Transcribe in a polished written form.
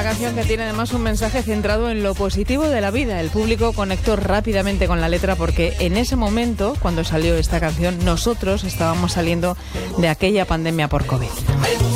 canción que tiene además un mensaje centrado en lo positivo de la vida. El público conectó rápidamente con la letra porque en ese momento, cuando salió esta canción, nosotros estábamos saliendo de aquella pandemia por COVID.